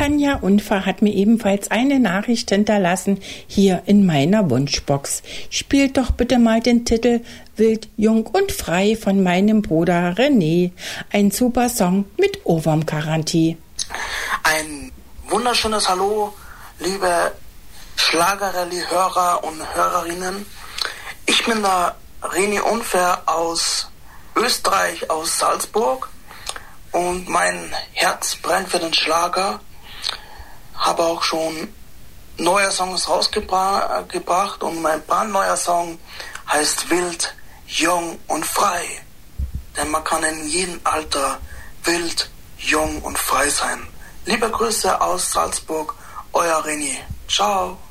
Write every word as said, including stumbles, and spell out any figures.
Tanja Unfer hat mir ebenfalls eine Nachricht hinterlassen, hier in meiner Wunschbox. Spielt doch bitte mal den Titel Wild, Jung und Frei von meinem Bruder René. Ein super Song mit Ohrwurmgarantie. Ein wunderschönes Hallo, liebe Schlagerrallye-Hörer und Hörerinnen. Ich bin der René Unfer aus Österreich, aus Salzburg. Und mein Herz brennt für den Schlager. Habe auch schon neue Songs rausgebracht und mein brandneuer Song heißt Wild, Jung und Frei. Denn man kann in jedem Alter wild, jung und frei sein. Liebe Grüße aus Salzburg, euer René. Ciao.